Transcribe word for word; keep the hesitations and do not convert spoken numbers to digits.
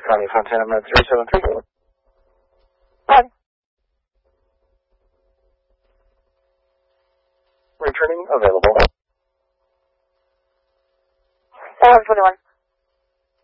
Connie Fontana, Med three seven three. Hi. Returning available. seven twenty-one.